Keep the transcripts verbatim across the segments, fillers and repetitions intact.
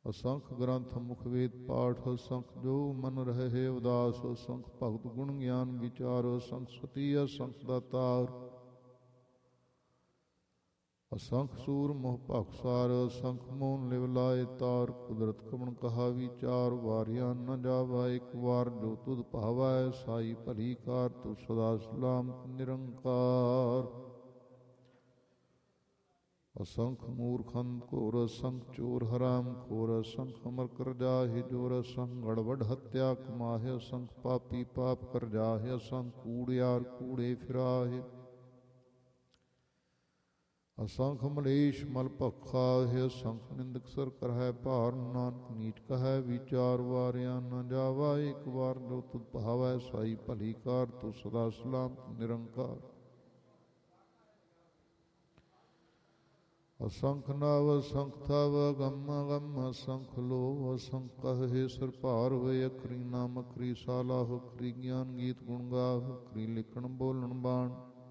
असंख ग्रंथ मुख वेद पाठ असंख जो मन रहे उदास असंख भगत गुण ज्ञान विचार असंख सती असंख दातार असंख सूर मोह भगसार असंख मोहन लिव लाए तार कुदरत कमन कहा विचार वारिया न जावा एक वार जो तुध भावै साई भली कार तू सदा सलामत निरंकार असंख मूर्खंत घोर असंख चोर हराम खोर असंख अमर कर जाहि जोर असंख गड़बड़ हत्या कमाहे असंख पापी पाप कर जाहे असंख कूड़ियार कूड़े फिराहे असंख मलेश मल भखाहे असंख निंदक सर करहै भार नानक नीच कहै विचार वारिया न जावा एक बार जो तुध भावै साई भली कार तू सदा सलामत निरंकार असंख नव असंख थव गम गम असंख लो असंख कहे सिर भार होए अखरी नाम अखरी सालाह अखरी ज्ञान गीत गुण गाव अखरी लिखण बोलण बाण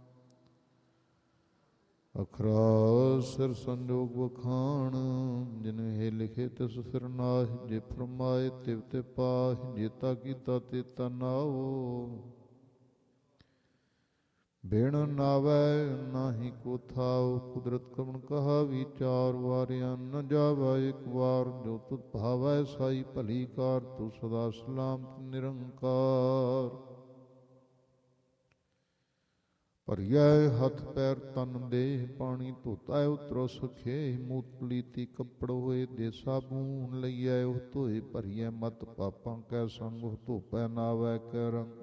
अखरा सिर संजोग बखान जिन हे लिखे तिस सिर नाह जे फरमाए तिव ते पाह जेता कीता तेता नाओ बिन नावै नाहि को थाओ कुदरत कमन कहा विचार वारिया न जावा एक बार जो तुध भावै साई भली कार तू सदा सलामत निरंकार भरिया हथ पैर तन देह पानी धोता उतरो सखे मूत पलीती कपड़ होए दे साबून लईऐ ओह धोए भरिया मत पापां कै संग ओह धोपै नावै कै रंग